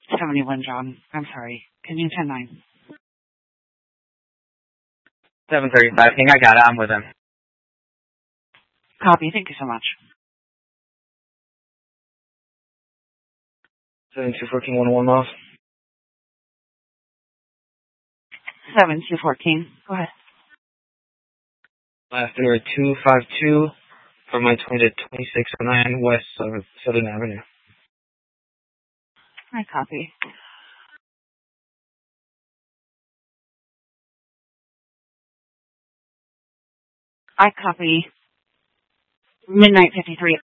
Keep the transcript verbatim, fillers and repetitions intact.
seventy-one, John. I'm sorry. Can you ten nine? seven thirty-five. King, I got it. I'm with him. Copy. Thank you so much. seven two four King one one miles. seven two four King. Go ahead. Last number two five two from my twenty to twenty-six oh nine West Southern Avenue. I copy. I copy. Midnight fifty-three.